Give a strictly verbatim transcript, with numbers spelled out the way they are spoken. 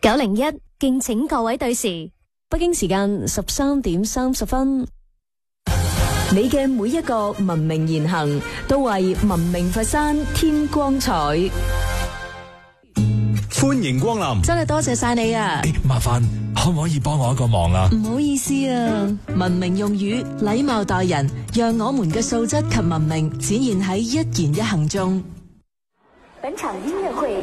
九零一，敬請各位對時。 北京時間十三點三十分。你嘅每一個文明言行，都為文明佛山添光彩。 歡迎光臨， 真係多謝晒你啊！ 欸、麻煩可唔可以幫我一個忙啊？ 唔好意思啊，文明用語，禮貌待人，讓我們嘅素質及文明展現喺一言一行中。 本場音樂會